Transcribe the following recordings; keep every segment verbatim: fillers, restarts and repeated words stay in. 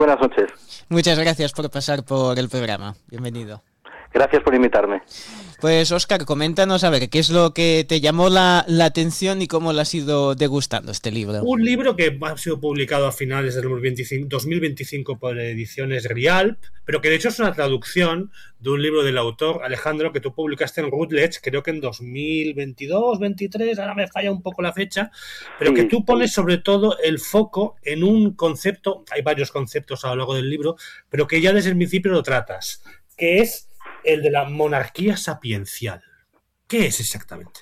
Buenas noches. Muchas gracias por pasar por el programa. Bienvenido. Gracias por invitarme. Pues Óscar, coméntanos a ver, ¿qué es lo que te llamó la, la atención y cómo le has ido degustando este libro? Un libro que ha sido publicado a finales del dos mil veinticinco por Ediciones Rialp, pero que de hecho es una traducción de un libro del autor Alejandro que tú publicaste en Routledge, creo que en dos mil veintidós, veintitrés, ahora me falla un poco la fecha, pero Sí. que tú pones sobre todo el foco en un concepto, hay varios conceptos a lo largo del libro, pero que ya desde el principio lo tratas, que es el de la monarquía sapiencial. ¿Qué es exactamente?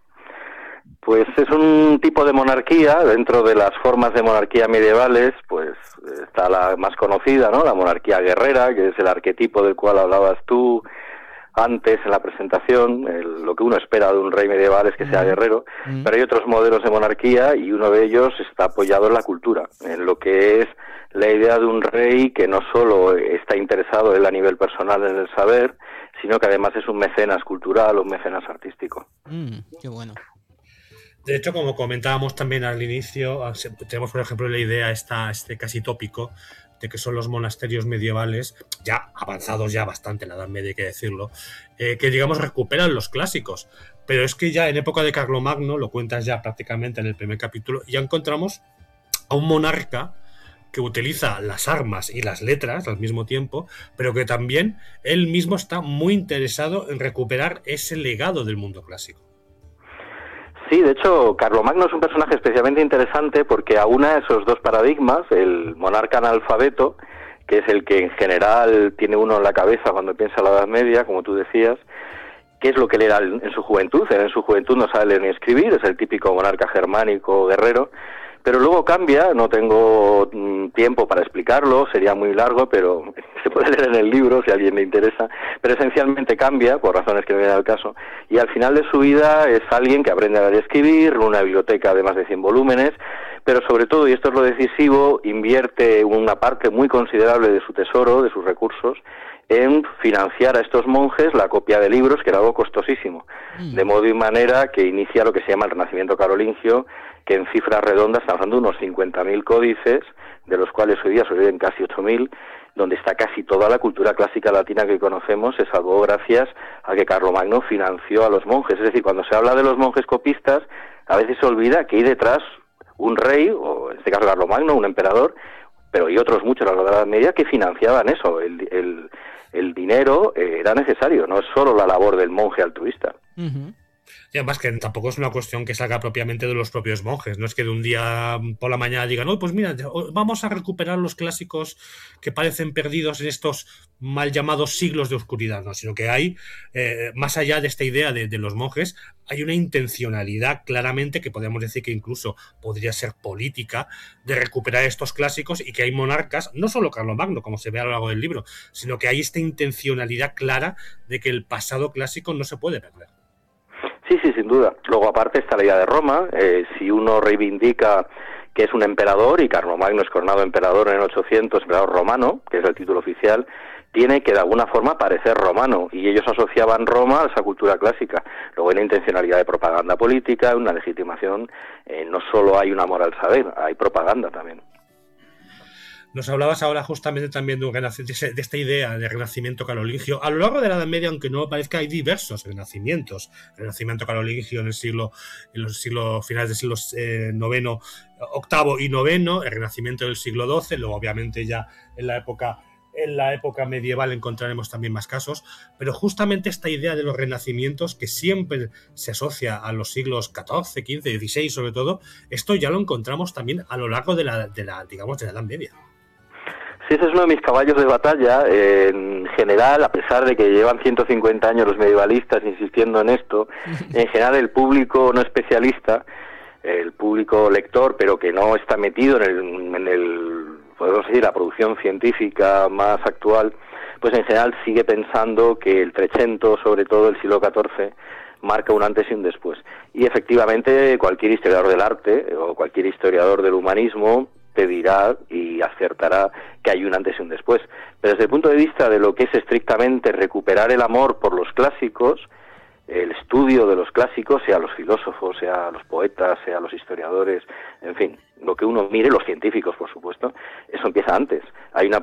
Pues es un tipo de monarquía, dentro de las formas de monarquía medievales, pues está la más conocida, ¿no? La monarquía guerrera, que es el arquetipo del cual hablabas tú antes en la presentación. El, lo que uno espera de un rey medieval es que sea guerrero, mm. pero hay otros modelos de monarquía y uno de ellos está apoyado en la cultura, en lo que es la idea de un rey que no solo está interesado él a nivel personal en el saber, sino que además es un mecenas cultural, un mecenas artístico. Mm, qué bueno. De hecho, como comentábamos también al inicio, tenemos por ejemplo la idea esta, este casi tópico de que son los monasterios medievales, ya avanzados ya bastante en la Edad Media, hay que decirlo, eh, que digamos recuperan los clásicos. Pero es que ya en época de Carlomagno, lo cuentas ya prácticamente en el primer capítulo, ya encontramos a un monarca que utiliza las armas y las letras al mismo tiempo, pero que también él mismo está muy interesado en recuperar ese legado del mundo clásico. Sí, de hecho, Carlomagno es un personaje especialmente interesante porque aúna esos dos paradigmas, el monarca analfabeto, que es el que en general tiene uno en la cabeza cuando piensa en la Edad Media, como tú decías, que es lo que él era en su juventud. Él en su juventud no sabe leer ni escribir, es el típico monarca germánico guerrero, pero luego cambia, no tengo mm, tiempo para explicarlo, sería muy largo, pero se puede leer en el libro si a alguien le interesa, pero esencialmente cambia, por razones que no vienen al caso, y al final de su vida es alguien que aprende a leer y escribir, una biblioteca de más de cien volúmenes, pero sobre todo, y esto es lo decisivo, invierte una parte muy considerable de su tesoro, de sus recursos, en financiar a estos monjes la copia de libros, que era algo costosísimo, mm. de modo y manera que inicia lo que se llama el Renacimiento carolingio, que en cifras redondas estamos hablando de unos cincuenta mil códices, de los cuales hoy día sobreviven casi ocho mil, donde está casi toda la cultura clásica latina que conocemos, se salvó gracias a que Carlomagno financió a los monjes. Es decir, cuando se habla de los monjes copistas, a veces se olvida que hay detrás un rey, o en este caso Carlomagno, un emperador, pero hay otros muchos a la Edad Media que financiaban eso. El, el, el dinero eh, era necesario, no es solo la labor del monje altruista. Uh-huh. Y además que tampoco es una cuestión que salga propiamente de los propios monjes, no es que de un día por la mañana digan, oh, pues mira, vamos a recuperar los clásicos que parecen perdidos en estos mal llamados siglos de oscuridad, no, sino que hay, eh, más allá de esta idea de, de los monjes, hay una intencionalidad claramente que podríamos decir que incluso podría ser política de recuperar estos clásicos y que hay monarcas, no solo Carlomagno, como se ve a lo largo del libro, sino que hay esta intencionalidad clara de que el pasado clásico no se puede perder. Sí, sí, sin duda. Luego, aparte, está la idea de Roma. Eh, si uno reivindica que es un emperador, y Carlomagno es coronado emperador en el ochocientos, emperador romano, que es el título oficial, tiene que de alguna forma parecer romano, y ellos asociaban Roma a esa cultura clásica. Luego hay una intencionalidad de propaganda política, una legitimación. Eh, no solo hay un amor al saber, hay propaganda también. Nos hablabas ahora justamente también de, un de esta idea de renacimiento carolingio. A lo largo de la Edad Media, aunque no parezca, hay diversos renacimientos. El renacimiento carolingio en el siglo, en los siglos finales del siglo eh, noveno, octavo y noveno, el renacimiento del siglo doce, luego obviamente ya en la época en la época medieval encontraremos también más casos, pero justamente esta idea de los renacimientos que siempre se asocia a los siglos catorce, quince, dieciséis sobre todo, esto ya lo encontramos también a lo largo de la, de la digamos, de la Edad Media. Sí, ese es uno de mis caballos de batalla. Eh, en general, a pesar de que llevan ciento cincuenta años los medievalistas insistiendo en esto, en general el público no especialista, el público lector, pero que no está metido en el, en el podemos decir, la producción científica más actual, pues en general sigue pensando que el Trecento, sobre todo el siglo catorce, marca un antes y un después. Y efectivamente, cualquier historiador del arte o cualquier historiador del humanismo te dirá y acertará que hay un antes y un después. Pero desde el punto de vista de lo que es estrictamente recuperar el amor por los clásicos, el estudio de los clásicos, sea los filósofos, sea los poetas, sea los historiadores, en fin, lo que uno mire, los científicos, por supuesto, eso empieza antes. Hay una